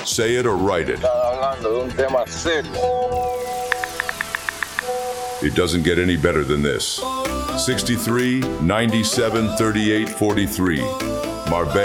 Say it or write it. Estás hablando de un tema serio. It doesn't get any better than this. 63, 97, 38, 43. Marbella.